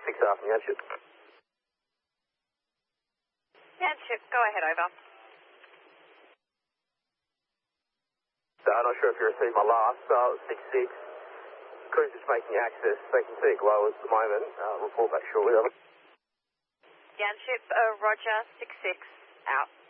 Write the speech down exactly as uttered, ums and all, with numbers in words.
six R from Yanship. Yanship, go ahead, over. So I'm not sure if you received my last, uh, six six. Cruise is making access. They can see it glow at the moment. Uh, report back shortly, over. Yanship, uh, Roger, six six, out.